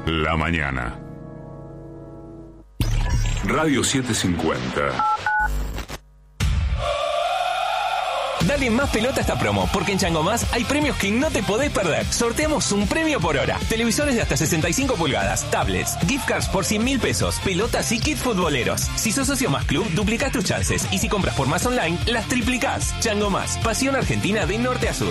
La mañana. Radio 750. Dale más pelota a esta promo, porque en Chango Más hay premios que no te podés perder. Sorteamos un premio por hora. Televisores de hasta 65 pulgadas, tablets, gift cards por 100.000 pesos, pelotas y kits futboleros. Si sos socio Más Club, duplicás tus chances. Y si compras por Más Online, las triplicás. Chango Más, pasión argentina de norte a sur.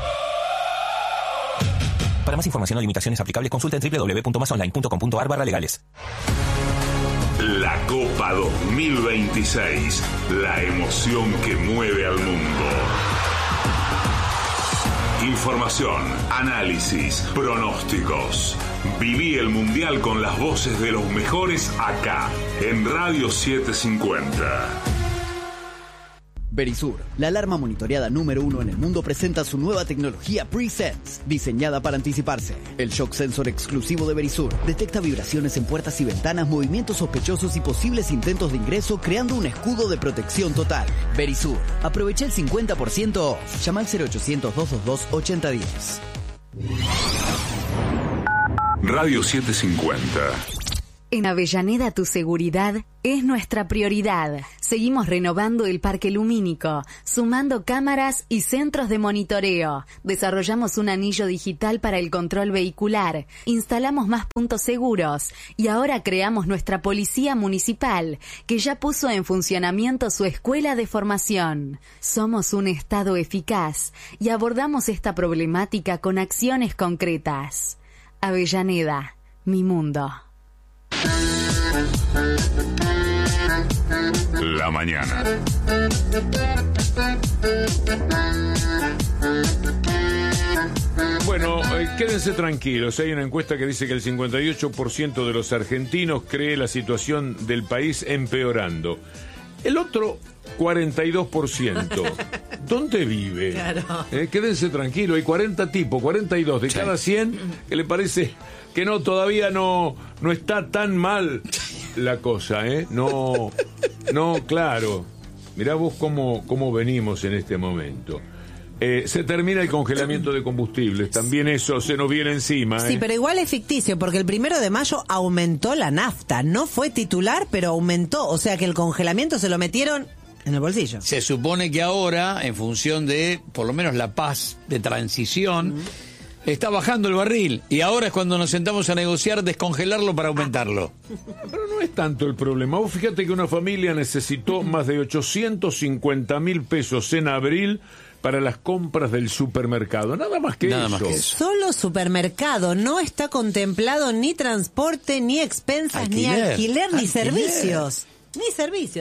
Para más información o limitaciones aplicables, consulta en www.masonline.com.ar/legales. La Copa 2026, la emoción que mueve al mundo. Información, análisis, pronósticos. Viví el Mundial con las voces de los mejores acá, en Radio 750. Verisur, la alarma monitoreada número 1 en el mundo, presenta su nueva tecnología Pre-Sense, diseñada para anticiparse. El shock sensor exclusivo de Verisur detecta vibraciones en puertas y ventanas, movimientos sospechosos y posibles intentos de ingreso, creando un escudo de protección total. Verisur, aprovecha el 50% off. Llama al 0800-222-8010. Radio 750. En Avellaneda tu seguridad es nuestra prioridad. Seguimos renovando el parque lumínico, sumando cámaras y centros de monitoreo. Desarrollamos un anillo digital para el control vehicular. Instalamos más puntos seguros. Y ahora creamos nuestra policía municipal, que ya puso en funcionamiento su escuela de formación. Somos un Estado eficaz y abordamos esta problemática con acciones concretas. Avellaneda, mi mundo. La mañana. Bueno, quédense tranquilos. Hay una encuesta que dice que el 58% de los argentinos cree la situación del país empeorando. El otro 42%. ¿Dónde vive? Claro. Quédense tranquilos. Hay 42 de cada 100 que le parece que no, todavía no está tan mal la cosa, ¿eh? No, claro. Mirá vos cómo venimos en este momento. Se termina el congelamiento de combustibles, también eso se nos viene encima. Sí, pero igual es ficticio, porque el 1 de mayo aumentó la nafta. No fue titular, pero aumentó. O sea que el congelamiento se lo metieron en el bolsillo. Se supone que ahora, en función de, por lo menos, la paz de transición, está bajando el barril. Y ahora es cuando nos sentamos a negociar descongelarlo para aumentarlo. Pero no es tanto el problema. Vos fíjate que una familia necesitó más de 850.000 pesos en abril para las compras del supermercado. Nada más que eso. Solo supermercado. No está contemplado ni transporte, ni expensas, ni alquiler, ni servicios. Ni servicios.